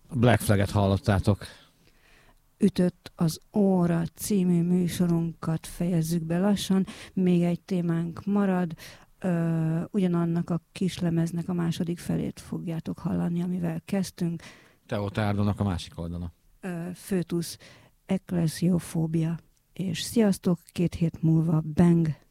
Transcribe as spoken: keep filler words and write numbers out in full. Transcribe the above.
Black Flag-et hallottátok. Ütött az óra című műsorunkat fejezzük be lassan. Még egy témánk marad. Ö, ugyanannak a kislemeznek a második felét fogjátok hallani, amivel kezdtünk. Teotárdónak a másik oldala. Ö, Fötusz, Ekklesiofóbia. És sziasztok, két hét múlva Bang!